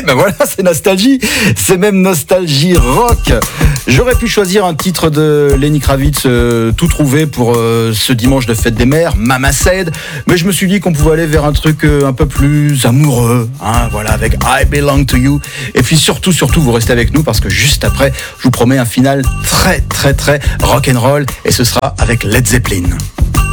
Ben voilà, c'est nostalgie. C'est même nostalgie rock. J'aurais pu choisir un titre de Lenny Kravitz tout trouvé pour ce dimanche de fête des mères, Mama Said, mais je me suis dit qu'on pouvait aller vers un truc un peu plus amoureux, hein, voilà, avec I Belong to You. Et puis surtout, vous restez avec nous parce que juste après, je vous promets un final très rock'n'roll et ce sera avec Led Zeppelin.